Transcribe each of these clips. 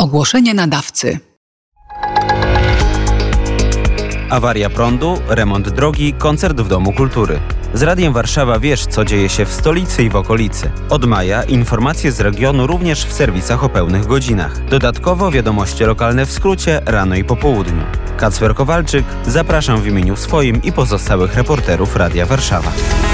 Ogłoszenie nadawcy. Awaria prądu, remont drogi, koncert w Domu Kultury. Z Radiem Warszawa wiesz, co dzieje się w stolicy i w okolicy. Od maja informacje z regionu również w serwisach o pełnych godzinach. Dodatkowo wiadomości lokalne w skrócie rano i po południu. Kacper Kowalczyk, zapraszam w imieniu swoim i pozostałych reporterów Radia Warszawa.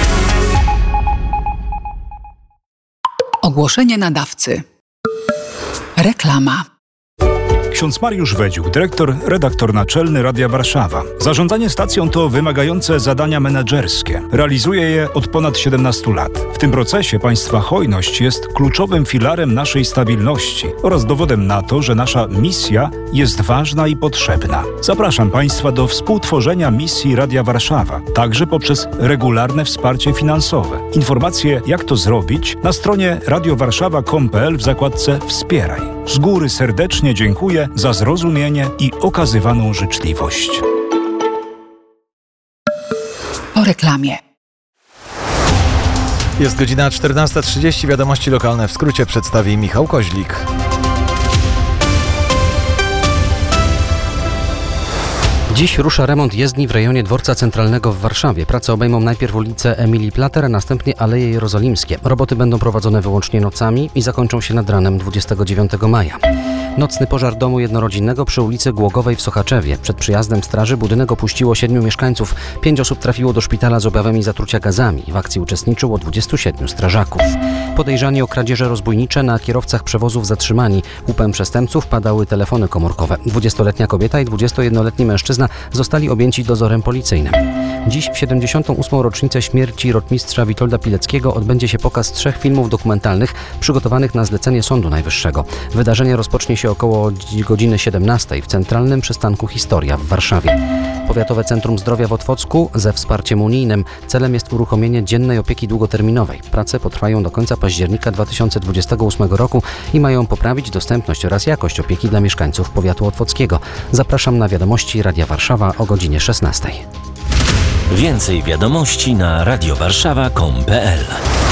Ogłoszenie nadawcy. Reklama. Ksiądz Mariusz Wedziuk, dyrektor, redaktor naczelny Radia Warszawa. Zarządzanie stacją to wymagające zadania menedżerskie. Realizuje je od ponad 17 lat. W tym procesie państwa hojność jest kluczowym filarem naszej stabilności oraz dowodem na to, że nasza misja jest ważna i potrzebna. Zapraszam państwa do współtworzenia misji Radia Warszawa, także poprzez regularne wsparcie finansowe. Informacje, jak to zrobić, na stronie radiowarszawa.com.pl w zakładce Wspieraj. Z góry serdecznie dziękuję za zrozumienie i okazywaną życzliwość. Po reklamie. Jest godzina 14:30. Wiadomości lokalne w skrócie przedstawi Michał Koźlik. Dziś rusza remont jezdni w rejonie Dworca Centralnego w Warszawie. Prace obejmą najpierw ulicę Emilii Plater, a następnie Aleje Jerozolimskie. Roboty będą prowadzone wyłącznie nocami i zakończą się nad ranem 29 maja. Nocny pożar domu jednorodzinnego przy ulicy Głogowej w Sochaczewie. Przed przyjazdem straży budynek opuściło 7 mieszkańców. 5 osób trafiło do szpitala z objawami zatrucia gazami. W akcji uczestniczyło 27 strażaków. Podejrzani o kradzieże rozbójnicze na kierowcach przewozów zatrzymani. Łupem przestępców padały telefony komórkowe. 20-letnia kobieta i 21-letni mężczyzna zostali objęci dozorem policyjnym. Dziś w 78. rocznicę śmierci rotmistrza Witolda Pileckiego odbędzie się pokaz 3 filmów dokumentalnych przygotowanych na zlecenie Sądu Najwyższego. Wydarzenie rozpocznie się około godziny 17 w centralnym przystanku Historia w Warszawie. Powiatowe Centrum Zdrowia w Otwocku ze wsparciem unijnym. Celem jest uruchomienie dziennej opieki długoterminowej. Prace potrwają do końca października 2028 roku i mają poprawić dostępność oraz jakość opieki dla mieszkańców powiatu otwockiego. Zapraszam na wiadomości Radia Warszawa o godzinie 16. Więcej wiadomości na radiowarszawa.com.pl